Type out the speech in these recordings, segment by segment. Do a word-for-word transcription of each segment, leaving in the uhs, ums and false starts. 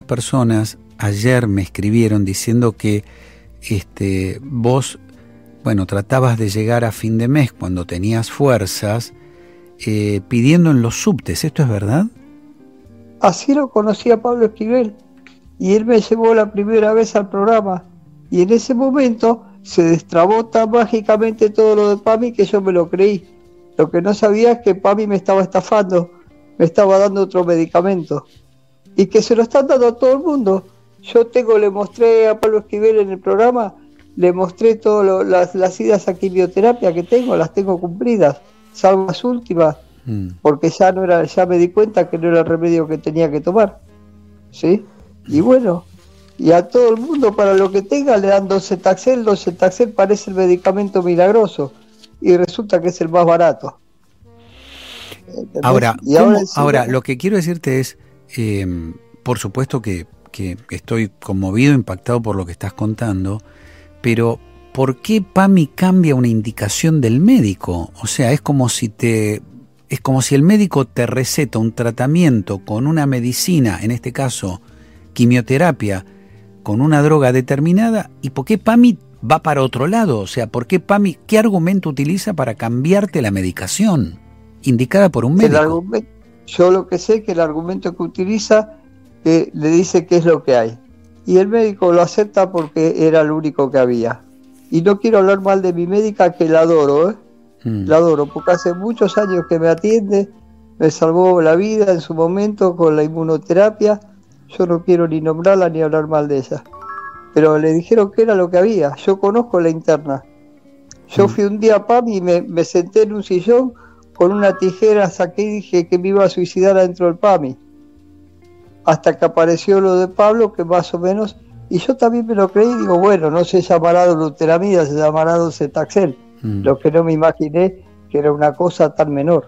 personas ayer me escribieron diciendo que este, vos, bueno, tratabas de llegar a fin de mes cuando tenías fuerzas, eh, pidiendo en los subtes. ¿Esto es verdad? Así lo conocí a Pablo Esquivel, y él me llevó la primera vez al programa, y en ese momento se destrabó tan mágicamente todo lo de PAMI que yo me lo creí. Lo que no sabía es que PAMI me estaba estafando, me estaba dando otro medicamento, y que se lo están dando a todo el mundo. Yo tengo, le mostré a Pablo Esquivel en el programa, le mostré todas las, las idas a quimioterapia que tengo, las tengo cumplidas, salvo las últimas, mm. porque ya no era, ya me di cuenta que no era el remedio que tenía que tomar, ¿sí? Y bueno, y a todo el mundo para lo que tenga le dan docetaxel, docetaxel parece el medicamento milagroso, y resulta que es el más barato. ¿Entendés? Ahora, y ahora, ahora lo que quiero decirte es, eh, por supuesto que, que estoy conmovido, impactado por lo que estás contando, pero ¿por qué PAMI cambia una indicación del médico? O sea, es como si te, es como si el médico te receta un tratamiento con una medicina, en este caso quimioterapia, con una droga determinada, ¿y por qué PAMI va para otro lado? O sea, ¿por qué PAMI, qué argumento utiliza para cambiarte la medicación indicada por un médico? El argumento, yo lo que sé es que el argumento que utiliza eh, le dice qué es lo que hay, y el médico lo acepta porque era lo único que había. Y no quiero hablar mal de mi médica, que la adoro, ¿eh? Mm. La adoro, porque hace muchos años que me atiende, me salvó la vida en su momento con la inmunoterapia. Yo no quiero ni nombrarla ni hablar mal de ella, pero le dijeron que era lo que había. Yo conozco la interna. Yo mm. fui un día a PAMI y me, me senté en un sillón con una tijera, saqué y dije que me iba a suicidar adentro del PAMI, hasta que apareció lo de Pablo, que más o menos, y yo también me lo creí. Digo, bueno, no se llamará doluteramida, se llamará docetaxel. Mm. Lo que no me imaginé que era una cosa tan menor.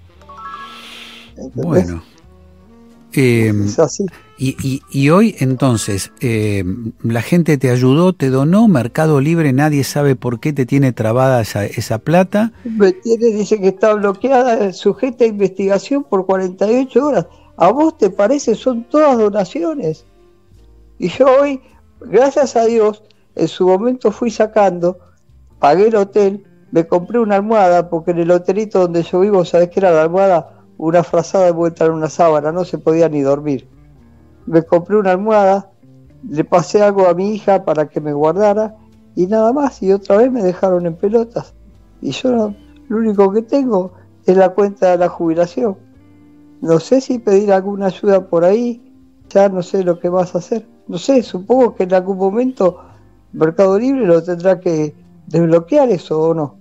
¿Entendés? Bueno, eh, es así. Y, y, y hoy entonces, eh, la gente te ayudó, te donó, Mercado Libre, nadie sabe por qué te tiene trabada esa, esa plata. Me tiene, dice que está bloqueada, sujeta a investigación por cuarenta y ocho horas. ¿A vos te parece? Son todas donaciones. Y yo hoy, gracias a Dios, en su momento fui sacando, pagué el hotel, me compré una almohada, porque en el hotelito donde yo vivo, ¿sabés qué era la almohada? Una frazada envuelta en una sábana, no se podía ni dormir. Me compré una almohada, le pasé algo a mi hija para que me guardara, y nada más, y otra vez me dejaron en pelotas. Y yo no, lo único que tengo es la cuenta de la jubilación. No sé si pedir alguna ayuda por ahí, ya no sé lo que vas a hacer. No sé, supongo que en algún momento Mercado Libre lo tendrá que desbloquear eso, ¿o no?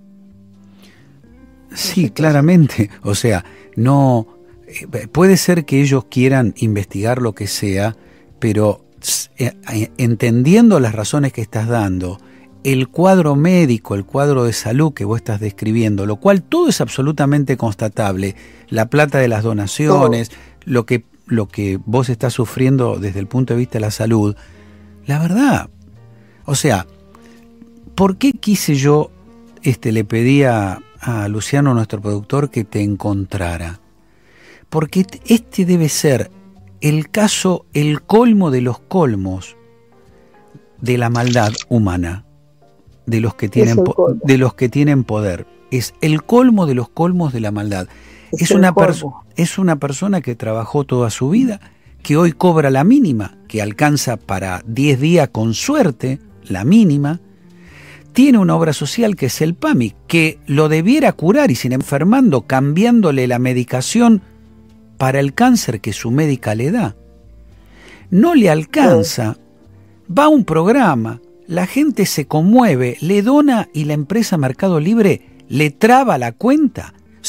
Sí, claramente. O sea, no... Puede ser que ellos quieran investigar lo que sea, pero eh, entendiendo las razones que estás dando, el cuadro médico, el cuadro de salud que vos estás describiendo, lo cual todo es absolutamente constatable, la plata de las donaciones, todo. lo que lo que vos estás sufriendo desde el punto de vista de la salud, la verdad, o sea, ¿por qué quise yo, este, le pedí a, a Luciano, nuestro productor, que te encontrara? Porque este debe ser el caso, el colmo de los colmos de la maldad humana, de los que tienen, po- de los que tienen poder. Es el colmo de los colmos de la maldad. Es, es, una perso- es una persona que trabajó toda su vida, que hoy cobra la mínima, que alcanza para diez días con suerte, la mínima. Tiene una obra social que es el PAMI, que lo debiera curar y sin enfermando, cambiándole la medicación para el cáncer que su médica le da. No le alcanza, va a un programa, la gente se conmueve, le dona y la empresa Mercado Libre le traba la cuenta